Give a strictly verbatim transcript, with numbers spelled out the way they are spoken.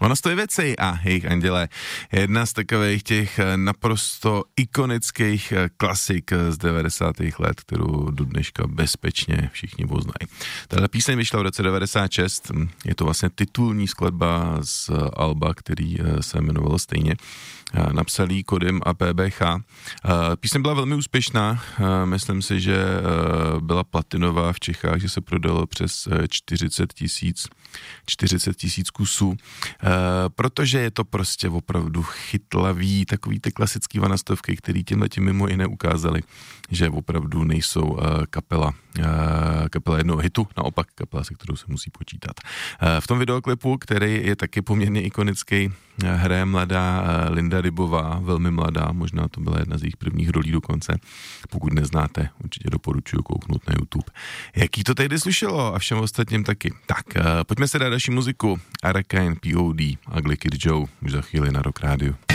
Ono stojí věci a jejich anděle je jedna z takových těch naprosto ikonických klasik z devadesátých let, kterou do dneška bezpečně všichni poznají. Tahle píseň vyšla v roce devadesát šest, je to vlastně titulní skladba z alba, který se jmenovalo stejně. Napsal jí Kodym a P B H. Píseň byla velmi úspěšná, myslím si, že byla platinová v Čechách, že se prodalo přes čtyřicet tisíc čtyřicet tisíc kusů, protože je to prostě opravdu chytlavý, takový ty klasický vanastovky, který tímhletím mimo jiné ukázali, že opravdu nejsou kapela, kapela jednoho hitu, naopak kapela, se kterou se musí počítat. V tom videoklipu, který je taky poměrně ikonický, hraje mladá Linda Rybová, velmi mladá, možná to byla jedna z jejich prvních rolí dokonce. Pokud neznáte, určitě doporučuji kouknout na YouTube. Jaký to tehdy slušelo a všem ostatním taky. Tak, pojďme se dát další muziku. Arrakine, P O D, Ugly Kid Joe, už za chvíli na Rock Rádiu.